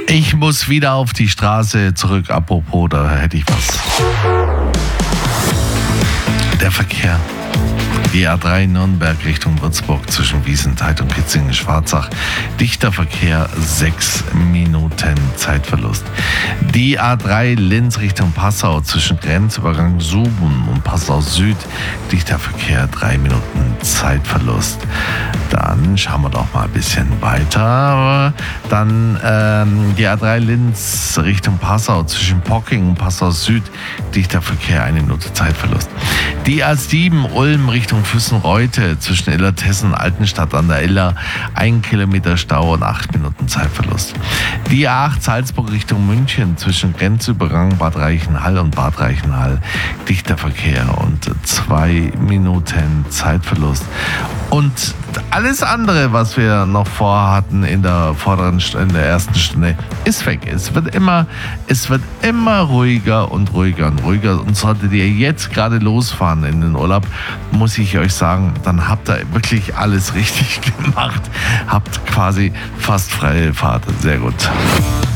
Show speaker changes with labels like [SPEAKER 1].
[SPEAKER 1] Ich muss wieder auf die Straße zurück. Apropos, da hätte ich was. Der Verkehr. Die A3 Nürnberg Richtung Würzburg zwischen Wiesenthal und Kitzingen-Schwarzach. Dichter Verkehr, 6 Minuten Zeitverlust. Die A3 Linz Richtung Passau zwischen Grenzübergang Suben und Passau Süd. Dichter Verkehr, 3 Minuten Zeitverlust. Dann schauen wir doch mal ein bisschen weiter. Dann die A3 Linz Richtung Passau zwischen Pocking und Passau Süd. Dichter Verkehr, 1 Minute Zeitverlust. Die A7 Ulm Richtung Füssen-Reute zwischen Illertessen und Altenstadt an der Iller, 1 Kilometer Stau und 8 Minuten Zeitverlust. Die A8 Salzburg Richtung München zwischen Grenzübergang Bad Reichenhall und Bad Reichenhall, dichter Verkehr und 2 Minuten Zeitverlust. Und alles andere, was wir noch vorhatten in der ersten Stunde, ist weg. Es wird immer ruhiger und ruhiger und ruhiger. Und solltet ihr jetzt gerade losfahren in den Urlaub, muss ich euch sagen, dann habt ihr wirklich alles richtig gemacht. Habt quasi fast freie Fahrt. Sehr gut.